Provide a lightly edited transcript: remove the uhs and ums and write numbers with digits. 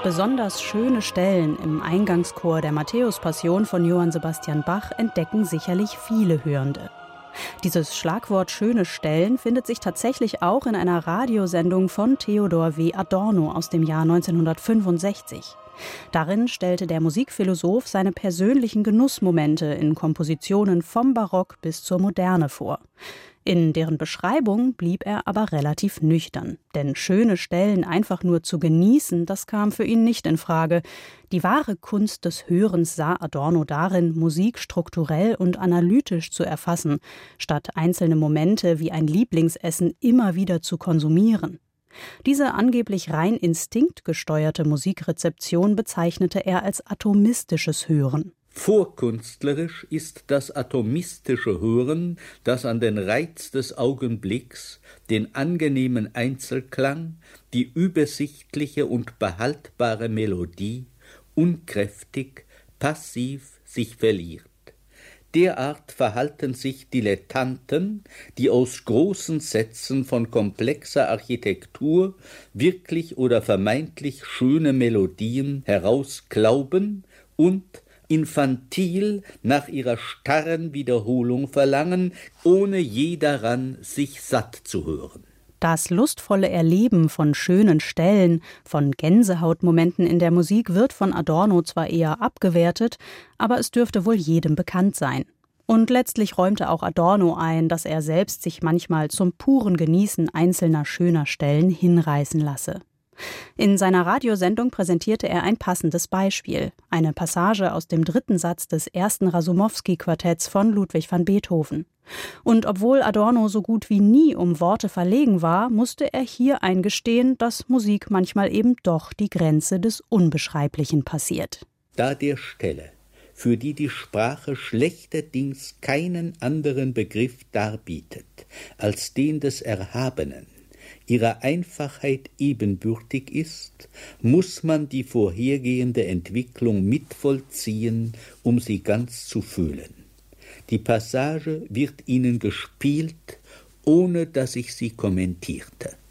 Besonders schöne Stellen im Eingangschor der Matthäus-Passion von Johann Sebastian Bach entdecken sicherlich viele Hörende. Dieses Schlagwort schöne Stellen findet sich tatsächlich auch in einer Radiosendung von Theodor W. Adorno aus dem Jahr 1965. Darin stellte der Musikphilosoph seine persönlichen Genussmomente in Kompositionen vom Barock bis zur Moderne vor. In deren Beschreibung blieb er aber relativ nüchtern, denn schöne Stellen einfach nur zu genießen, das kam für ihn nicht in Frage. Die wahre Kunst des Hörens sah Adorno darin, Musik strukturell und analytisch zu erfassen, statt einzelne Momente wie ein Lieblingsessen immer wieder zu konsumieren. Diese angeblich rein instinktgesteuerte Musikrezeption bezeichnete er als atomistisches Hören. Vorkünstlerisch ist das atomistische Hören, das an den Reiz des Augenblicks, den angenehmen Einzelklang, die übersichtliche und behaltbare Melodie unkräftig, passiv sich verliert. Derart verhalten sich Dilettanten, die aus großen Sätzen von komplexer Architektur wirklich oder vermeintlich schöne Melodien herausglauben und infantil nach ihrer starren Wiederholung verlangen, ohne je daran sich satt zu hören. Das lustvolle Erleben von schönen Stellen, von Gänsehautmomenten in der Musik wird von Adorno zwar eher abgewertet, aber es dürfte wohl jedem bekannt sein. Und letztlich räumte auch Adorno ein, dass er selbst sich manchmal zum puren Genießen einzelner schöner Stellen hinreißen lasse. In seiner Radiosendung präsentierte er ein passendes Beispiel, eine Passage aus dem 3. Satz des 1. Rasumowski-Quartetts von Ludwig van Beethoven. Und obwohl Adorno so gut wie nie um Worte verlegen war, musste er hier eingestehen, dass Musik manchmal eben doch die Grenze des Unbeschreiblichen passiert. Da der Stelle, für die die Sprache schlechterdings keinen anderen Begriff darbietet als den des Erhabenen, ihrer Einfachheit ebenbürtig ist, muss man die vorhergehende Entwicklung mitvollziehen, um sie ganz zu fühlen. Die Passage wird ihnen gespielt, ohne dass ich sie kommentierte.